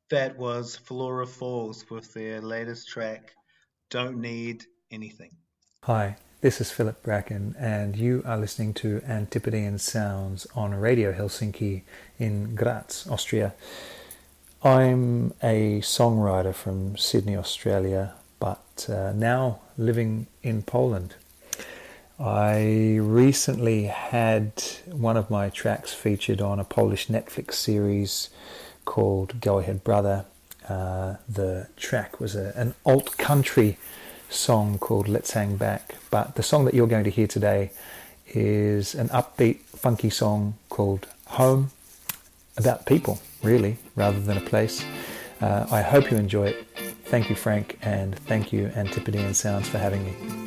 That was Flora Falls with their latest track, Don't Need Anything. Hi, this is Philip Bracken, and you are listening to Antipodean Sounds on Radio Helsinki in Graz, Austria. I'm a songwriter from Sydney, Australia, but now living in Poland. I recently had one of my tracks featured on a Polish Netflix series called Go Ahead Brother. The track was an alt country song called Let's Hang Back, but the song that you're going to hear today is an upbeat, funky song called Home, about people, really, rather than a place. I hope you enjoy it. Thank you, Frank, and thank you, Antipodean Sounds, for having me.